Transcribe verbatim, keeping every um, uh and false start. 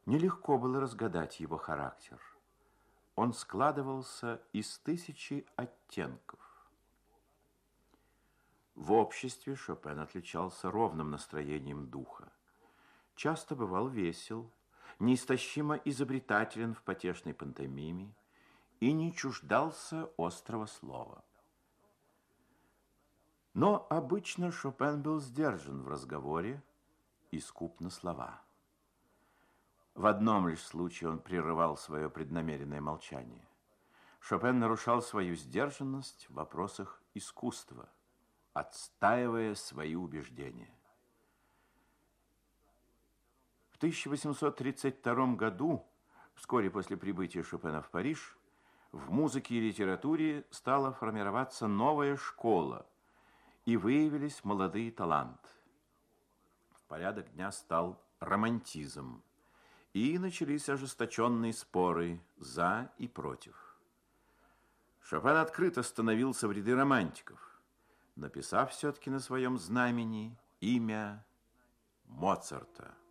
Нелегко было разгадать его характер. Он складывался из тысячи оттенков. В обществе Шопен отличался ровным настроением духа. Часто бывал весел, неистощимо изобретателен в потешной пантомиме и не чуждался острого слова. Но обычно Шопен был сдержан в разговоре и скуп на слова. В одном лишь случае он прерывал свое преднамеренное молчание. Шопен нарушал свою сдержанность в вопросах искусства, отстаивая свои убеждения. В тысяча восемьсот тридцать втором году, вскоре после прибытия Шопена в Париж, в музыке и литературе стала формироваться новая школа, и выявились молодые таланты. В порядок дня стал романтизм, и начались ожесточенные споры за и против. Шопен открыто становился в ряды романтиков, написав все-таки на своем знамени имя Моцарта.